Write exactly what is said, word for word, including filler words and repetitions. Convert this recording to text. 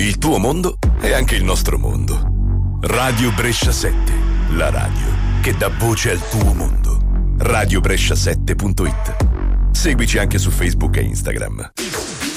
Il tuo mondo è anche il nostro mondo. Radio Brescia sette, la radio che dà voce al tuo mondo. radio brescia sette punto it. Seguici anche su Facebook e Instagram.